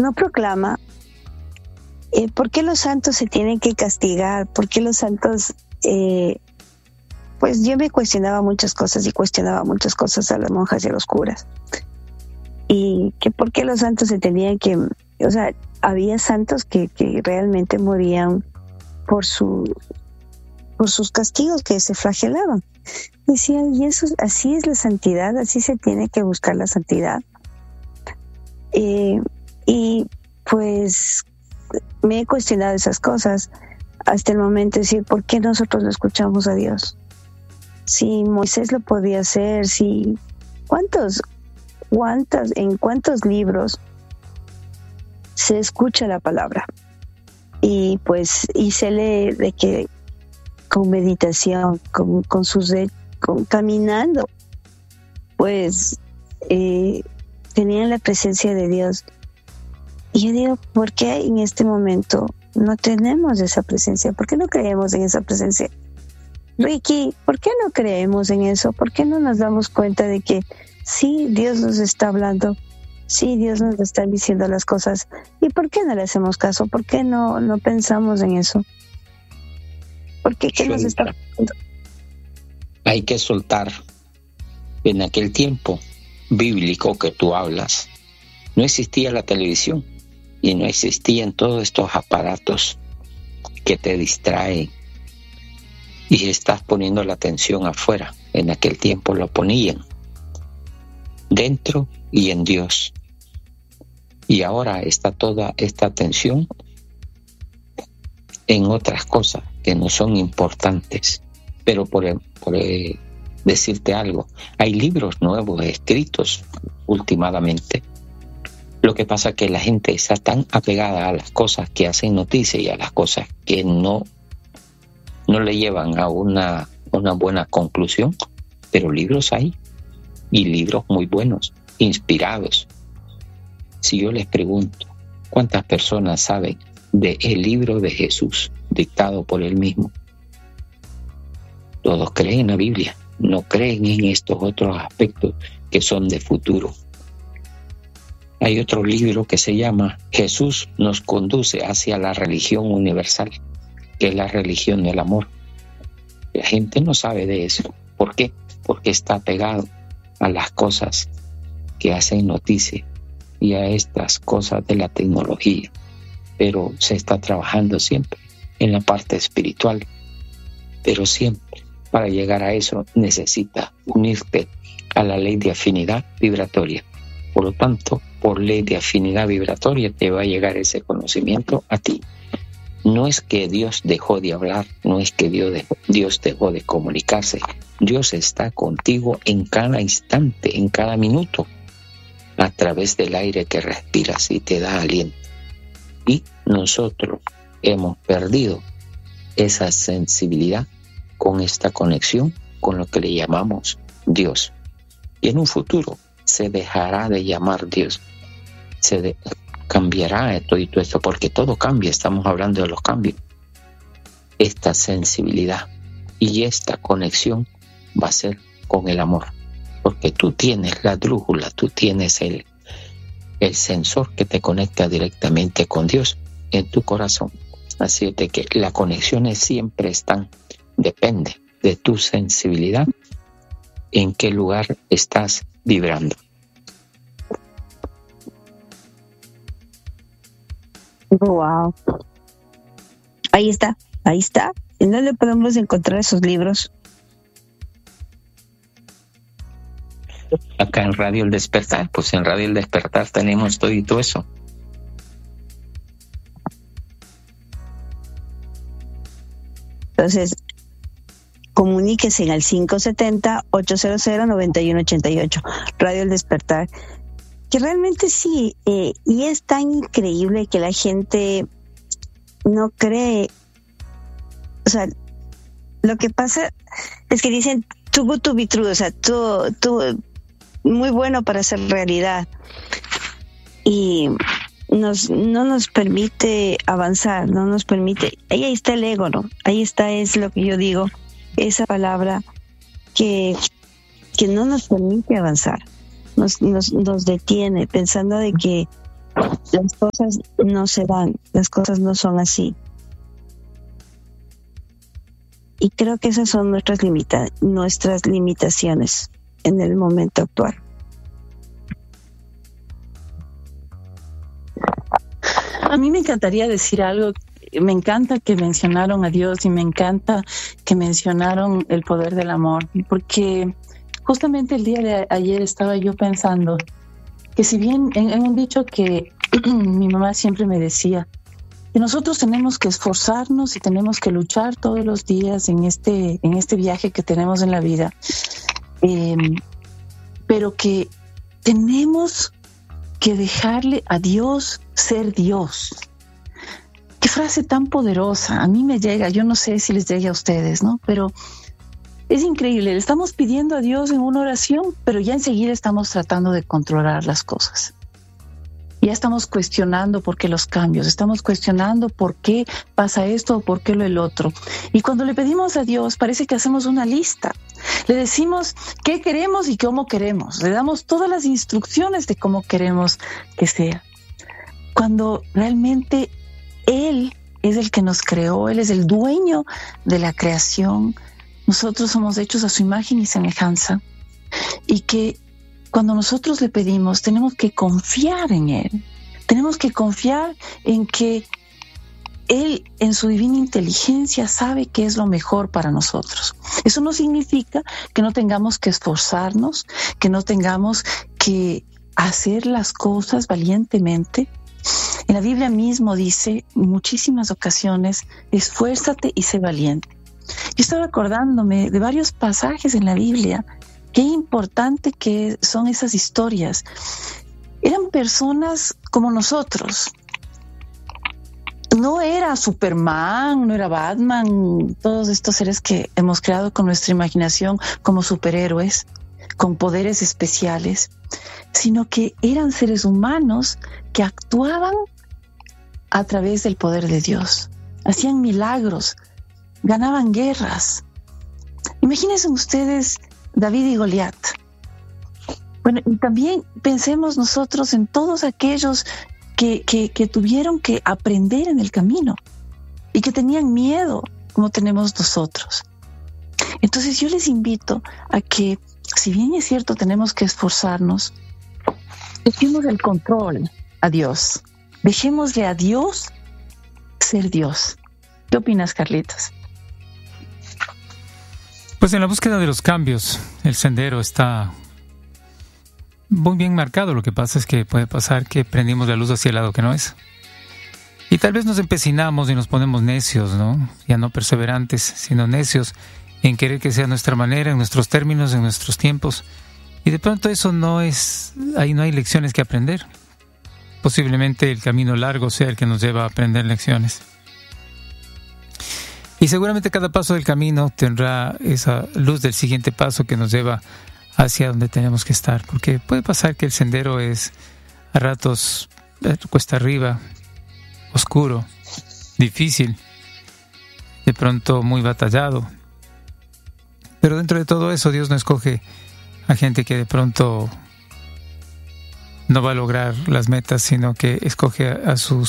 no proclama por qué los santos se tienen que castigar, por qué los santos... pues yo me cuestionaba muchas cosas y cuestionaba muchas cosas a las monjas y a los curas. Y que por qué los santos se tenían que... O sea, había santos que realmente morían por sus castigos, que se flagelaban. Decía, y eso, así es la santidad, así se tiene que buscar la santidad. Y pues me he cuestionado esas cosas hasta el momento de decir, ¿por qué nosotros no escuchamos a Dios? Si Moisés lo podía hacer, si en cuántos libros se escucha la palabra y se lee de que con meditación, caminando, pues tenían la presencia de Dios. Y yo digo, ¿por qué en este momento no tenemos esa presencia? ¿Por qué no creemos en esa presencia? Ricky, ¿por qué no creemos en eso? ¿Por qué no nos damos cuenta de que sí, Dios nos está hablando? Sí, Dios nos está diciendo las cosas. ¿Y por qué no le hacemos caso? ¿Por qué no pensamos en eso? ¿Por qué? ¿Qué nos está pasando? Hay que soltar. En aquel tiempo bíblico que tú hablas, no existía la televisión y no existían todos estos aparatos que te distraen y estás poniendo la atención afuera. En aquel tiempo lo ponían dentro y en Dios. Y ahora está toda esta atención en otras cosas que no son importantes. Pero por decirte algo, hay libros nuevos escritos últimamente. Lo que pasa es que la gente está tan apegada a las cosas que hacen noticia y a las cosas que no le llevan a una buena conclusión. Pero libros hay, y libros muy buenos, inspirados. Si yo les pregunto, ¿cuántas personas saben del libro de Jesús dictado por él mismo? Todos creen en la Biblia, no creen en estos otros aspectos que son de futuro. Hay otro libro que se llama Jesús nos conduce hacia la religión universal, que es la religión del amor. La gente no sabe de eso. ¿Por qué? Porque está pegado a las cosas que hacen noticia y a estas cosas de la tecnología. Pero se está trabajando siempre en la parte espiritual. Pero siempre, para llegar a eso, necesita unirte a la ley de afinidad vibratoria. Por lo tanto, por ley de afinidad vibratoria te va a llegar ese conocimiento a ti. No es que Dios dejó de hablar, no es que Dios dejó de comunicarse. Dios está contigo en cada instante, en cada minuto, a través del aire que respiras y te da aliento. Y nosotros hemos perdido esa sensibilidad con esta conexión con lo que le llamamos Dios. Y en un futuro se dejará de llamar Dios. Cambiará todo esto, porque todo cambia, estamos hablando de los cambios. Esta sensibilidad y esta conexión va a ser con el amor, porque tú tienes la brújula, tú tienes el sensor que te conecta directamente con Dios en tu corazón. Así de que las conexiones siempre están, depende de tu sensibilidad, en qué lugar estás vibrando. Wow. Ahí está. ¿En dónde podemos encontrar esos libros? Acá en Radio El Despertar, pues en Radio El Despertar tenemos todo eso. Entonces, comuníquese al 570-800-9188, Radio El Despertar. Que realmente sí, y es tan increíble que la gente no cree. O sea, lo que pasa es que dicen too good to be true, o sea, tú muy bueno para ser realidad, y no nos permite avanzar, no nos permite. Ahí está el ego, ¿no? Ahí está, es lo que yo digo, esa palabra que no nos permite avanzar. Nos detiene pensando de que las cosas no se dan, las cosas no son así. Y creo que esas son nuestras limitaciones en el momento actual. A mí me encantaría decir algo. Me encanta que mencionaron a Dios y me encanta que mencionaron el poder del amor, porque justamente el día de ayer estaba yo pensando que si bien en un dicho que mi mamá siempre me decía, que nosotros tenemos que esforzarnos y tenemos que luchar todos los días en este viaje que tenemos en la vida, pero que tenemos que dejarle a Dios ser Dios. Qué frase tan poderosa. A mí me llega, yo no sé si les llegue a ustedes, ¿no? Pero es increíble. Le estamos pidiendo a Dios en una oración, pero ya enseguida estamos tratando de controlar las cosas. Ya estamos cuestionando por qué los cambios, estamos cuestionando por qué pasa esto o por qué el otro. Y cuando le pedimos a Dios, parece que hacemos una lista. Le decimos qué queremos y cómo queremos. Le damos todas las instrucciones de cómo queremos que sea. Cuando realmente Él es el que nos creó, Él es el dueño de la creación. Nosotros somos hechos a su imagen y semejanza. Y que cuando nosotros le pedimos, tenemos que confiar en Él. Tenemos que confiar en que Él, en su divina inteligencia, sabe qué es lo mejor para nosotros. Eso no significa que no tengamos que esforzarnos, que no tengamos que hacer las cosas valientemente. En la Biblia mismo dice en muchísimas ocasiones, esfuérzate y sé valiente. Yo estaba acordándome de varios pasajes en la Biblia. Qué importante que son esas historias. Eran personas como nosotros. No era Superman, no era Batman, todos estos seres que hemos creado con nuestra imaginación como superhéroes, con poderes especiales, sino que eran seres humanos que actuaban a través del poder de Dios. Hacían milagros, ganaban guerras. Imagínense ustedes David y Goliat. Bueno, y también pensemos nosotros en todos aquellos que tuvieron que aprender en el camino y que tenían miedo, como tenemos nosotros. Entonces yo les invito a que, si bien es cierto, tenemos que esforzarnos, dejemos el control a Dios. Dejémosle a Dios ser Dios. ¿Qué opinas, Carlitos? Pues en la búsqueda de los cambios, el sendero está muy bien marcado. Lo que pasa es que puede pasar que prendimos la luz hacia el lado que no es. Y tal vez nos empecinamos y nos ponemos necios, ¿no? Ya no perseverantes, sino necios en querer que sea nuestra manera, en nuestros términos, en nuestros tiempos. Y de pronto eso no es, ahí no hay lecciones que aprender. Posiblemente el camino largo sea el que nos lleva a aprender lecciones. Y seguramente cada paso del camino tendrá esa luz del siguiente paso que nos lleva hacia donde tenemos que estar. Porque puede pasar que el sendero es a ratos cuesta arriba, oscuro, difícil, de pronto muy batallado. Pero dentro de todo eso Dios no escoge a gente que de pronto no va a lograr las metas, sino que escoge a su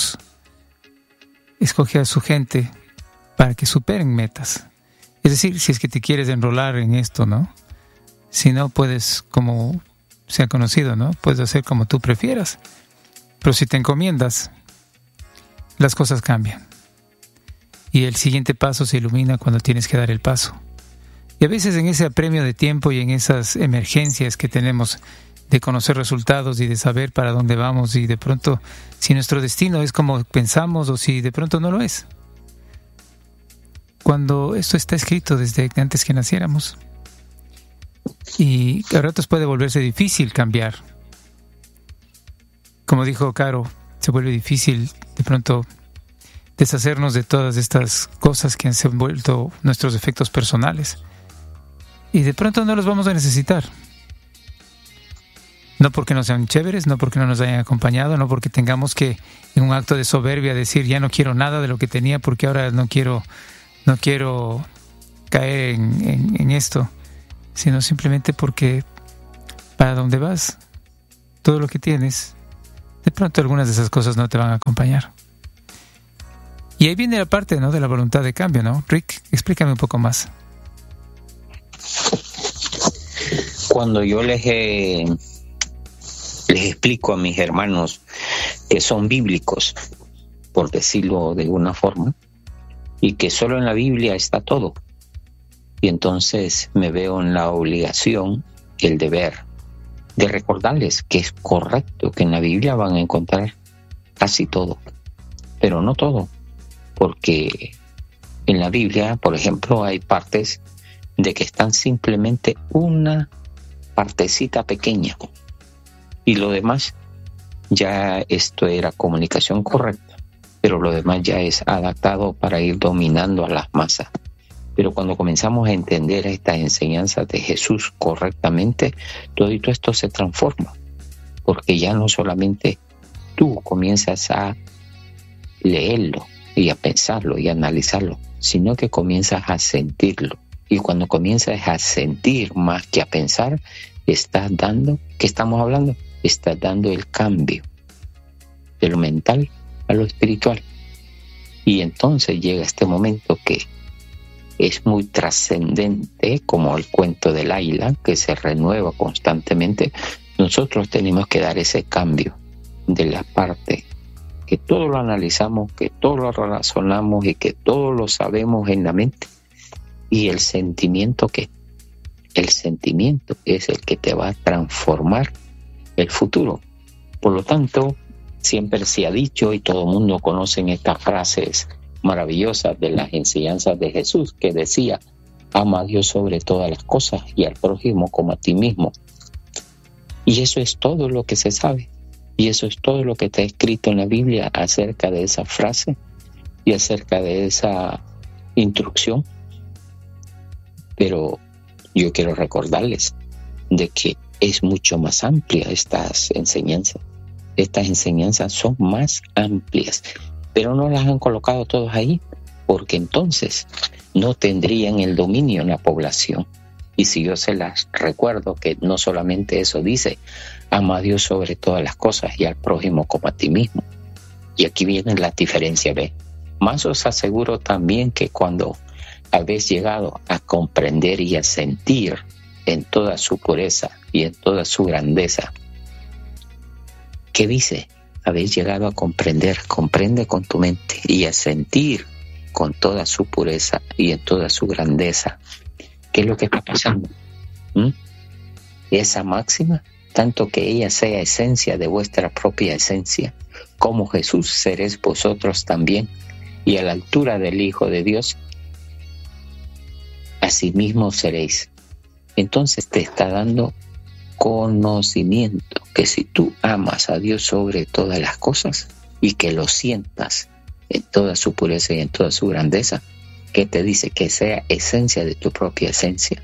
gente para que superen metas. Es decir, si es que te quieres enrolar en esto, ¿no? Si no, puedes, como se ha conocido, ¿no? Puedes hacer como tú prefieras. Pero si te encomiendas, las cosas cambian. Y el siguiente paso se ilumina cuando tienes que dar el paso. Y a veces en ese apremio de tiempo y en esas emergencias que tenemos de conocer resultados y de saber para dónde vamos, y de pronto si nuestro destino es como pensamos o si de pronto no lo es. Cuando esto está escrito desde antes que naciéramos. Y a ratos puede volverse difícil cambiar. Como dijo Caro, se vuelve difícil de pronto deshacernos de todas estas cosas que han vuelto nuestros defectos personales. Y de pronto no los vamos a necesitar. No porque no sean chéveres, no porque no nos hayan acompañado, no porque tengamos que, en un acto de soberbia, decir ya no quiero nada de lo que tenía porque ahora no quiero caer en esto, sino simplemente porque para donde vas, todo lo que tienes de pronto algunas de esas cosas no te van a acompañar. Y ahí viene la parte, ¿no?, de la voluntad de cambio, ¿no? Rick, explícame un poco más. Cuando yo les explico a mis hermanos que son bíblicos, por decirlo de una forma, y que solo en la Biblia está todo, y entonces me veo en la obligación, el deber, de recordarles que es correcto, que en la Biblia van a encontrar casi todo, pero no todo, porque en la Biblia, por ejemplo, hay partes de que están simplemente una partecita pequeña, y lo demás ya esto era comunicación correcta, pero lo demás ya es adaptado para ir dominando a las masas. Pero cuando comenzamos a entender estas enseñanzas de Jesús correctamente, todo esto se transforma, porque ya no solamente tú comienzas a leerlo y a pensarlo y a analizarlo, sino que comienzas a sentirlo. Y cuando comienzas a sentir más que a pensar, estás dando, ¿qué estamos hablando? Estás dando el cambio de lo mental a lo espiritual. Y entonces llega este momento que es muy trascendente, como el cuento del águila, que se renueva constantemente. Nosotros tenemos que dar ese cambio de la parte que todo lo analizamos, que todo lo razonamos y que todo lo sabemos en la mente, y el sentimiento es el que te va a transformar el futuro. Por lo tanto, siempre se ha dicho, y todo el mundo conoce estas frases maravillosas de las enseñanzas de Jesús, que decía: ama a Dios sobre todas las cosas y al prójimo como a ti mismo. Y eso es todo lo que se sabe, y eso es todo lo que está escrito en la Biblia acerca de esa frase y acerca de esa instrucción. Pero yo quiero recordarles de que es mucho más amplia estas enseñanzas. Estas enseñanzas son más amplias, pero no las han colocado todas ahí, porque entonces no tendrían el dominio en la población. Y si yo se las recuerdo que no solamente eso dice: ama a Dios sobre todas las cosas y al prójimo como a ti mismo. Y aquí viene la diferencia, ¿ve? Más os aseguro también que cuando habéis llegado a comprender y a sentir en toda su pureza y en toda su grandeza. ¿Qué dice? Habéis llegado a comprender, comprende con tu mente, y a sentir con toda su pureza y en toda su grandeza. ¿Qué es lo que está pasando? Esa máxima, tanto que ella sea esencia de vuestra propia esencia, como Jesús seréis vosotros también, y a la altura del Hijo de Dios, asimismo seréis. Entonces te está dando conocimiento, que si tú amas a Dios sobre todas las cosas y que lo sientas en toda su pureza y en toda su grandeza, que te dice que sea esencia de tu propia esencia.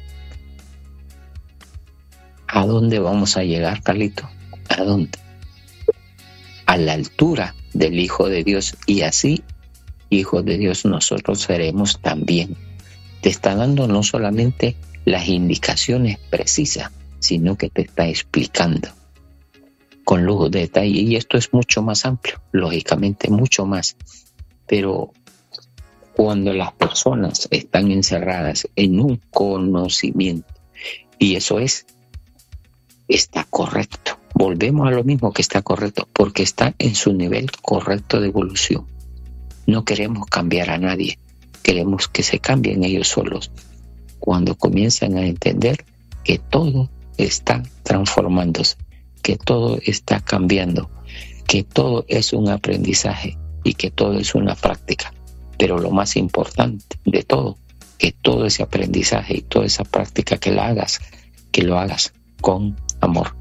¿A dónde vamos a llegar, Carlito? ¿A dónde? A la altura del Hijo de Dios, y así, hijos de Dios, nosotros seremos también. Te está dando no solamente las indicaciones precisas, sino que te está explicando con lujo de detalle, y esto es mucho más amplio, lógicamente mucho más. Pero cuando las personas están encerradas en un conocimiento, y eso está correcto, volvemos a lo mismo, que está correcto, porque está en su nivel correcto de evolución. No queremos cambiar a nadie, queremos que se cambien ellos solos. Cuando comienzan a entender que todo está transformándose, que todo está cambiando, que todo es un aprendizaje y que todo es una práctica. Pero lo más importante de todo, que todo ese aprendizaje y toda esa práctica que lo hagas con amor.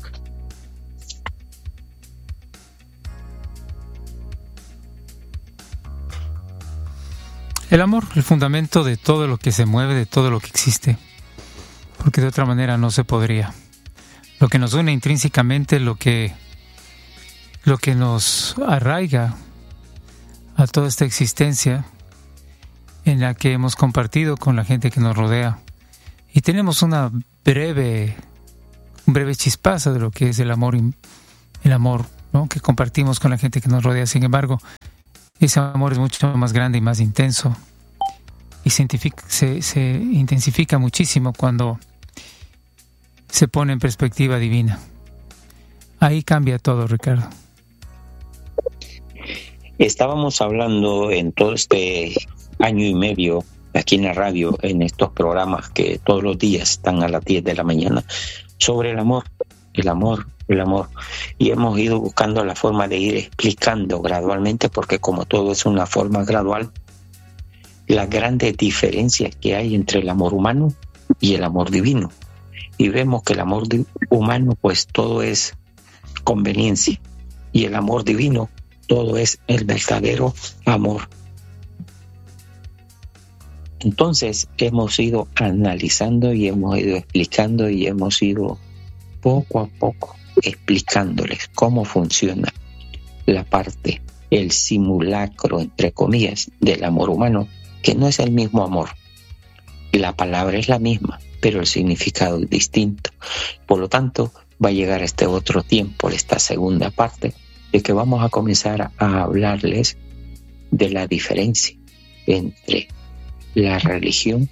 El amor, el fundamento de todo lo que se mueve, de todo lo que existe, porque de otra manera no se podría. Lo que nos une intrínsecamente, lo que nos arraiga a toda esta existencia en la que hemos compartido con la gente que nos rodea, y tenemos un breve chispazo de lo que es el amor ¿no?, que compartimos con la gente que nos rodea. Sin embargo, ese amor es mucho más grande y más intenso, y se intensifica muchísimo cuando se pone en perspectiva divina. Ahí cambia todo, Ricardo. Estábamos hablando en todo este año y medio aquí en la radio, en estos programas que todos los días están a las 10 de la mañana, sobre el amor. Y hemos ido buscando la forma de ir explicando gradualmente, porque como todo es una forma gradual, las grandes diferencias que hay entre el amor humano y el amor divino. Y vemos que el amor humano, pues todo es conveniencia, y el amor divino, todo es el verdadero amor. Entonces hemos ido analizando y hemos ido explicando y hemos ido poco a poco explicándoles cómo funciona la parte, el simulacro, entre comillas, del amor humano, que no es el mismo amor. La palabra es la misma, pero el significado es distinto. Por lo tanto, va a llegar este otro tiempo, esta segunda parte, de que vamos a comenzar a hablarles de la diferencia entre la religión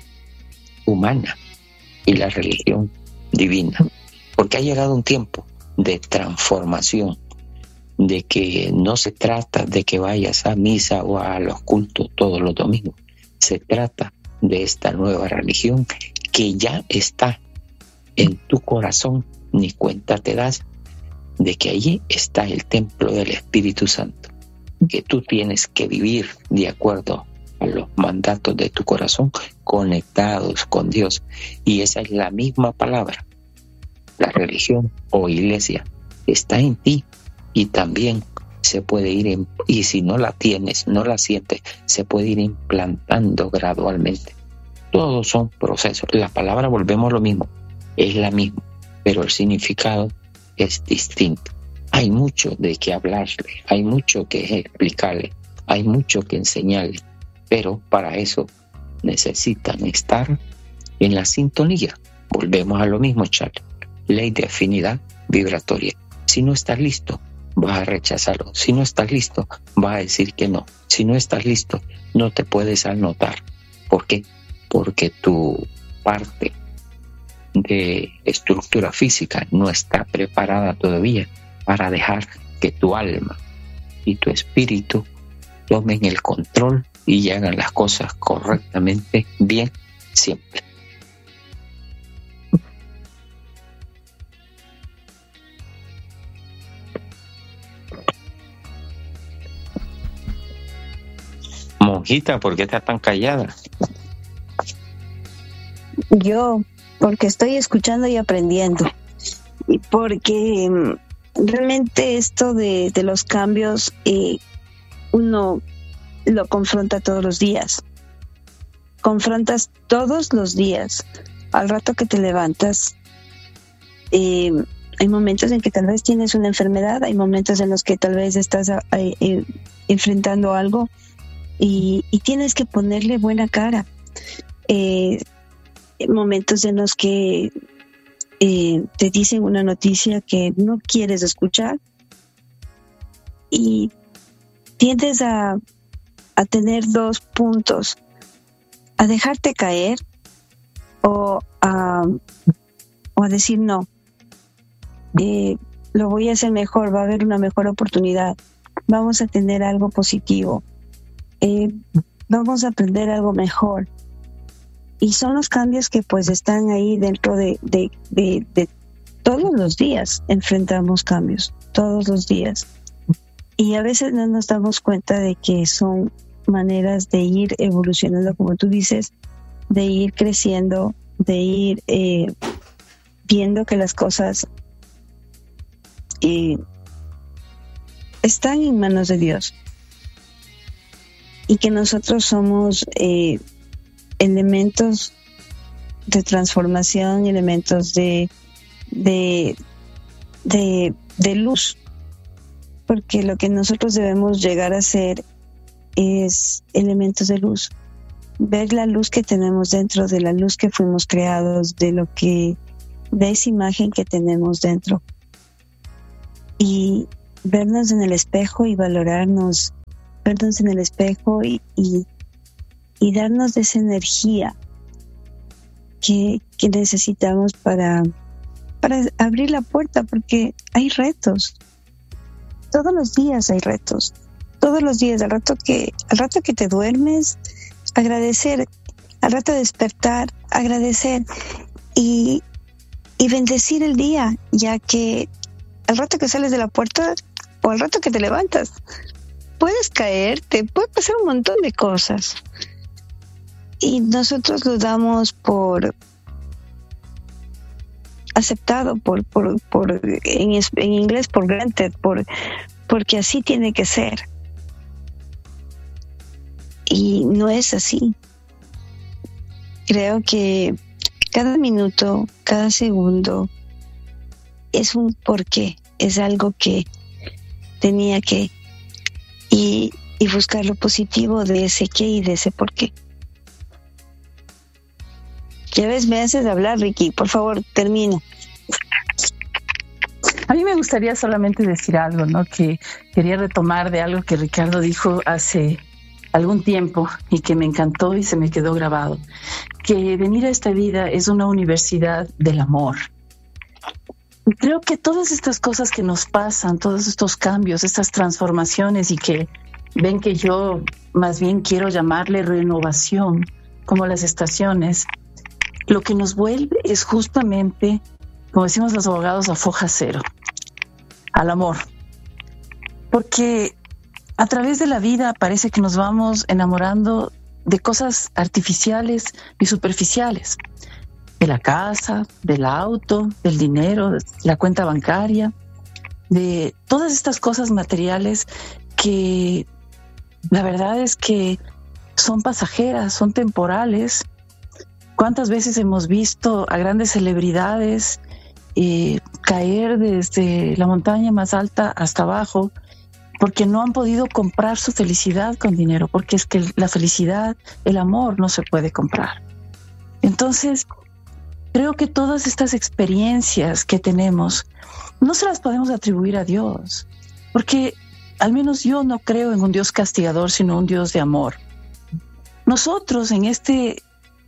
humana y la religión divina. Porque ha llegado un tiempo de transformación, de que no se trata de que vayas a misa o a los cultos todos los domingos. Se trata de esta nueva religión que ya está en tu corazón, ni cuenta te das de que allí está el templo del Espíritu Santo, que tú tienes que vivir de acuerdo a los mandatos de tu corazón, conectados con Dios. Y esa es la misma palabra. La religión o iglesia está en ti, y también se puede ir, y si no la tienes, no la sientes, se puede ir implantando gradualmente. Todos son procesos. La palabra, volvemos a lo mismo, es la misma, pero el significado es distinto. Hay mucho de qué hablarle, hay mucho que explicarle, hay mucho que enseñarle, pero para eso necesitan estar en la sintonía. Volvemos a lo mismo, Charles. Ley de afinidad vibratoria. Si no estás listo, vas a rechazarlo. Si no estás listo, vas a decir que no. Si no estás listo, no te puedes anotar. ¿Por qué? Porque tu parte de estructura física no está preparada todavía para dejar que tu alma y tu espíritu tomen el control y hagan las cosas correctamente, bien, siempre. Monjita, ¿por qué estás tan callada? Yo, porque estoy escuchando y aprendiendo. Y porque realmente esto de los cambios, uno lo confronta todos los días. Confrontas todos los días. Al rato que te levantas, hay momentos en que tal vez tienes una enfermedad, hay momentos en los que tal vez estás enfrentando algo y tienes que ponerle buena cara. Momentos en los que te dicen una noticia que no quieres escuchar y tiendes a tener dos puntos: a dejarte caer o a decir no, lo voy a hacer mejor, va a haber una mejor oportunidad, vamos a tener algo positivo, vamos a aprender algo mejor. Y son los cambios que pues están ahí dentro de todos los días. Enfrentamos cambios todos los días y a veces no nos damos cuenta de que son maneras de ir evolucionando, como tú dices, de ir creciendo, de ir viendo que las cosas están en manos de Dios y que nosotros somos elementos de transformación, elementos de luz, porque lo que nosotros debemos llegar a ser es elementos de luz, ver la luz que tenemos dentro, de la luz que fuimos creados, de esa imagen que tenemos dentro, y vernos en el espejo y valorarnos, vernos en el espejo y darnos esa energía que necesitamos para abrir la puerta, porque hay retos. Todos los días hay retos. Todos los días, al rato que te duermes, agradecer, al rato de despertar, agradecer y bendecir el día, ya que al rato que sales de la puerta o al rato que te levantas, puedes caerte, puede pasar un montón de cosas. Y nosotros lo damos por aceptado, en inglés por granted, porque así tiene que ser. Y no es así. Creo que cada minuto, cada segundo es un porqué, es algo que tenía que y buscar lo positivo de ese qué y de ese porqué. Ya ves, me haces hablar, Ricky, por favor, termina. A mí me gustaría solamente decir algo, ¿no? Que quería retomar de algo que Ricardo dijo hace algún tiempo y que me encantó y se me quedó grabado, que venir a esta vida es una universidad del amor. Y creo que todas estas cosas que nos pasan, todos estos cambios, estas transformaciones y que ven que yo más bien quiero llamarle renovación, como las estaciones, lo que nos vuelve es justamente, como decimos los abogados, a foja cero, al amor. Porque a través de la vida parece que nos vamos enamorando de cosas artificiales y superficiales, de la casa, del auto, del dinero, de la cuenta bancaria, de todas estas cosas materiales que la verdad es que son pasajeras, son temporales. ¿Cuántas veces hemos visto a grandes celebridades caer desde la montaña más alta hasta abajo porque no han podido comprar su felicidad con dinero? Porque es que la felicidad, el amor no se puede comprar. Entonces, creo que todas estas experiencias que tenemos no se las podemos atribuir a Dios, porque al menos yo no creo en un Dios castigador, sino un Dios de amor. Nosotros en este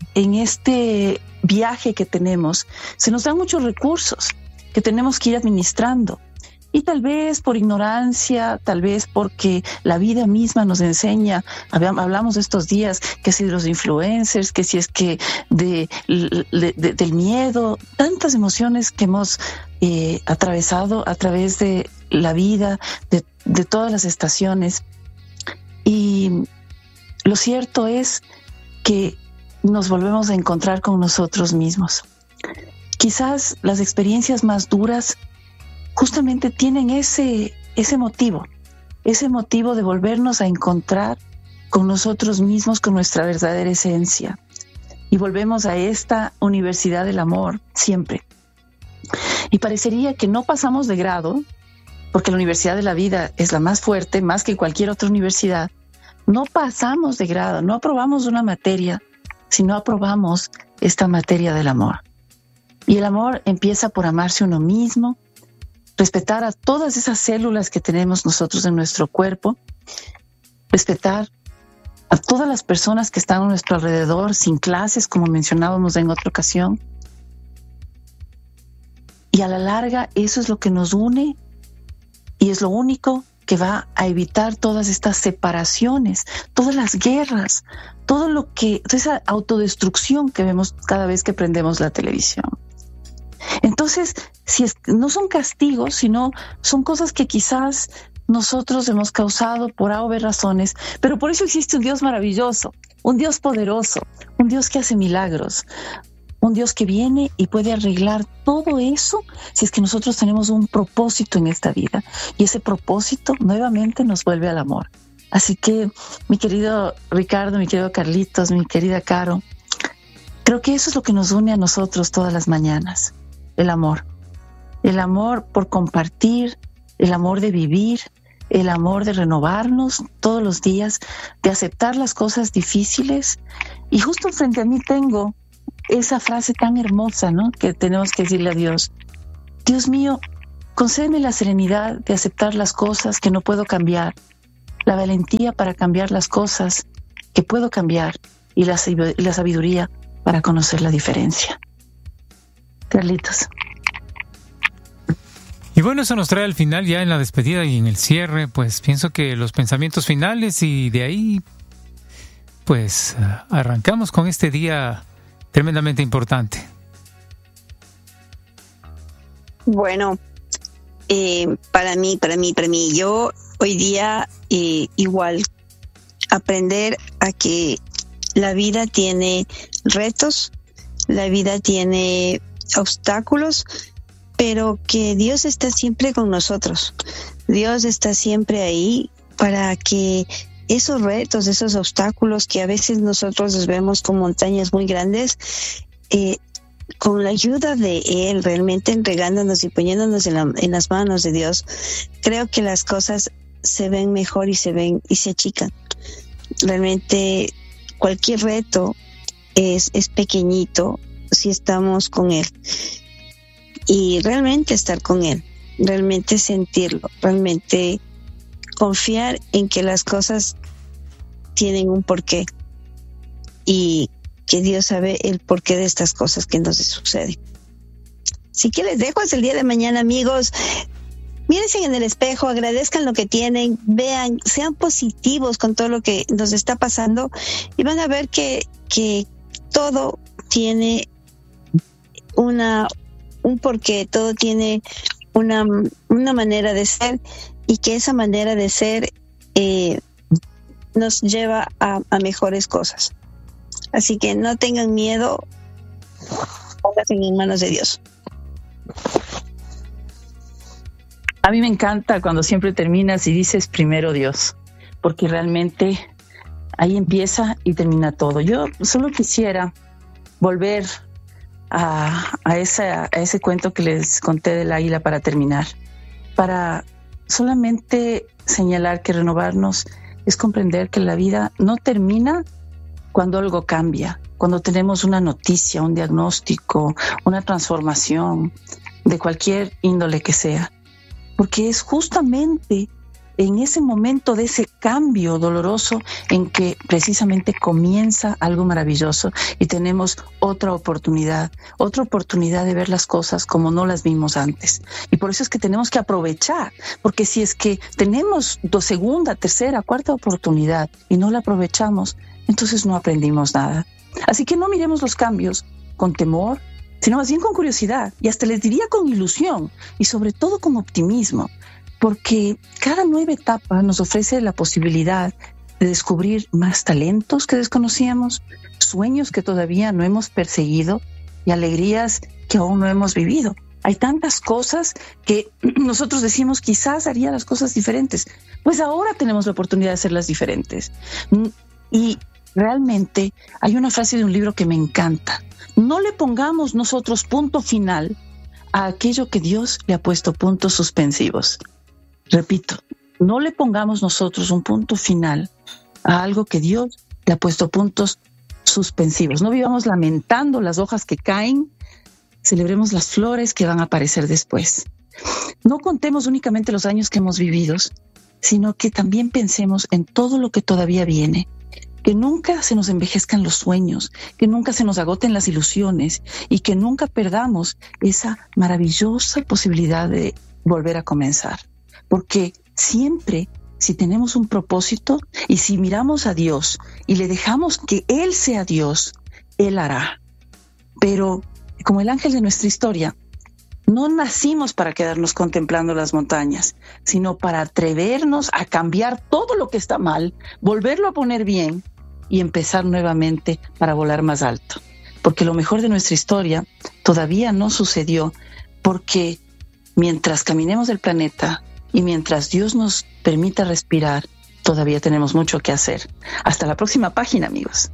viaje que tenemos, se nos dan muchos recursos que tenemos que ir administrando. Y tal vez por ignorancia, tal vez porque la vida misma nos enseña, hablamos estos días, que si de los influencers, que si es que del miedo, tantas emociones que hemos atravesado a través de la vida, de todas las estaciones. Y lo cierto es que nos volvemos a encontrar con nosotros mismos. Quizás las experiencias más duras justamente tienen ese motivo de volvernos a encontrar con nosotros mismos, con nuestra verdadera esencia. Y volvemos a esta universidad del amor siempre. Y parecería que no pasamos de grado, porque la universidad de la vida es la más fuerte, más que cualquier otra universidad. No pasamos de grado, no aprobamos una materia, sino aprobamos esta materia del amor. Y el amor empieza por amarse uno mismo, respetar a todas esas células que tenemos nosotros en nuestro cuerpo, respetar a todas las personas que están a nuestro alrededor, sin clases, como mencionábamos en otra ocasión. Y a la larga eso es lo que nos une y es lo único que va a evitar todas estas separaciones, todas las guerras, toda esa autodestrucción que vemos cada vez que prendemos la televisión. Entonces, no son castigos, sino son cosas que quizás nosotros hemos causado por A o B razones, pero por eso existe un Dios maravilloso, un Dios poderoso, un Dios que hace milagros, un Dios que viene y puede arreglar todo eso si es que nosotros tenemos un propósito en esta vida. Y ese propósito nuevamente nos vuelve al amor. Así que, mi querido Ricardo, mi querido Carlitos, mi querida Caro, creo que eso es lo que nos une a nosotros todas las mañanas. El amor por compartir, el amor de vivir, el amor de renovarnos todos los días, de aceptar las cosas difíciles. Y justo frente a mí tengo esa frase tan hermosa, ¿no?, que tenemos que decirle a Dios. Dios mío, concédeme la serenidad de aceptar las cosas que no puedo cambiar, la valentía para cambiar las cosas que puedo cambiar y la sabiduría para conocer la diferencia. Carlitos. Y bueno, eso nos trae al final, ya en la despedida y en el cierre, pues pienso que los pensamientos finales, y de ahí pues arrancamos con este día tremendamente importante. Bueno, para mí, yo hoy día igual aprender a que la vida tiene retos, la vida tiene obstáculos, pero que Dios está siempre con nosotros. Dios está siempre ahí para que esos retos, esos obstáculos que a veces nosotros los vemos como montañas muy grandes, con la ayuda de Él, realmente entregándonos y poniéndonos en las manos de Dios, creo que las cosas se ven mejor y se achican. Realmente cualquier reto es pequeñito si estamos con Él. Y realmente estar con Él, realmente sentirlo, realmente confiar en que las cosas tienen un porqué y que Dios sabe el porqué de estas cosas que nos suceden. Así que les dejo hasta el día de mañana, amigos. Mírense en el espejo, agradezcan lo que tienen, vean, sean positivos con todo lo que nos está pasando y van a ver que todo tiene un porqué, todo tiene una manera de ser y que esa manera de ser nos lleva a mejores cosas. Así que no tengan miedo, pónganse en manos de Dios. A mí me encanta cuando siempre terminas y dices primero Dios, porque realmente ahí empieza y termina todo. Yo solo quisiera volver a ese cuento que les conté del águila para terminar, para solamente señalar que renovarnos es comprender que la vida no termina cuando algo cambia, cuando tenemos una noticia, un diagnóstico, una transformación de cualquier índole que sea, porque es justamente en ese momento de ese cambio doloroso en que precisamente comienza algo maravilloso y tenemos otra oportunidad de ver las cosas como no las vimos antes. Y por eso es que tenemos que aprovechar, porque si es que tenemos segunda, tercera, cuarta oportunidad y no la aprovechamos, entonces no aprendimos nada. Así que no miremos los cambios con temor, sino más bien con curiosidad y hasta les diría con ilusión y sobre todo con optimismo, porque cada nueva etapa nos ofrece la posibilidad de descubrir más talentos que desconocíamos, sueños que todavía no hemos perseguido y alegrías que aún no hemos vivido. Hay tantas cosas que nosotros decimos quizás haría las cosas diferentes. Pues ahora tenemos la oportunidad de hacerlas diferentes. Y realmente hay una frase de un libro que me encanta. No le pongamos nosotros punto final a aquello que Dios le ha puesto puntos suspensivos. Repito, no le pongamos nosotros un punto final a algo que Dios le ha puesto puntos suspensivos. No vivamos lamentando las hojas que caen, celebremos las flores que van a aparecer después. No contemos únicamente los años que hemos vivido, sino que también pensemos en todo lo que todavía viene. Que nunca se nos envejezcan los sueños, que nunca se nos agoten las ilusiones y que nunca perdamos esa maravillosa posibilidad de volver a comenzar. Porque siempre, si tenemos un propósito y si miramos a Dios y le dejamos que Él sea Dios, Él hará. Pero como el ángel de nuestra historia, no nacimos para quedarnos contemplando las montañas, sino para atrevernos a cambiar todo lo que está mal, volverlo a poner bien y empezar nuevamente para volar más alto. Porque lo mejor de nuestra historia todavía no sucedió, porque mientras caminemos el planeta y mientras Dios nos permita respirar, todavía tenemos mucho que hacer. Hasta la próxima página, amigos.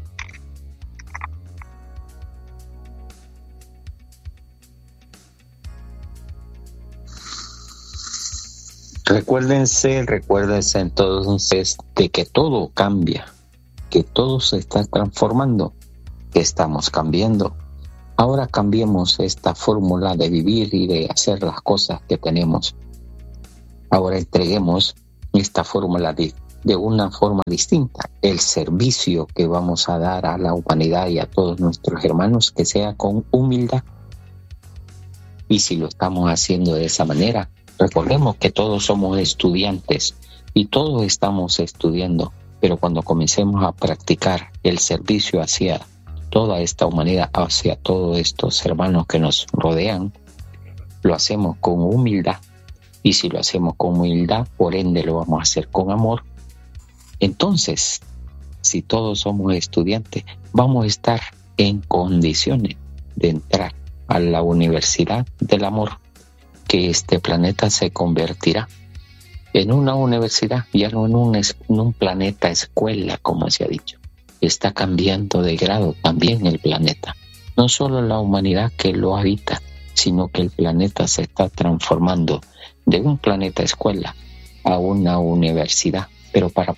Recuérdense entonces de que todo cambia, que todo se está transformando, que estamos cambiando Ahora cambiemos esta fórmula de vivir y de hacer las cosas que tenemos. Ahora entreguemos esta fórmula de una forma distinta. El servicio que vamos a dar a la humanidad y a todos nuestros hermanos, que sea con humildad. Y si lo estamos haciendo de esa manera, recordemos que todos somos estudiantes y todos estamos estudiando, pero cuando comencemos a practicar el servicio hacia toda esta humanidad, hacia todos estos hermanos que nos rodean, lo hacemos con humildad. Y si lo hacemos con humildad, por ende lo vamos a hacer con amor. Entonces, si todos somos estudiantes, vamos a estar en condiciones de entrar a la universidad del amor, que este planeta se convertirá en una universidad, ya no en un planeta escuela, como se ha dicho. Está cambiando de grado también el planeta. No solo la humanidad que lo habita, sino que el planeta se está transformando de un planeta escuela a una universidad. Pero para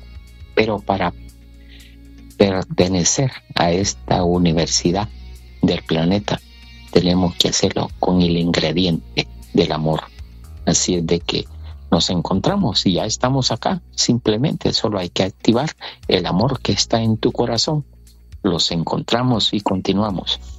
pertenecer a esta universidad del planeta, tenemos que hacerlo con el ingrediente del amor. Así es de que nos encontramos y ya estamos acá. Simplemente solo hay que activar el amor que está en tu corazón. Los encontramos y continuamos.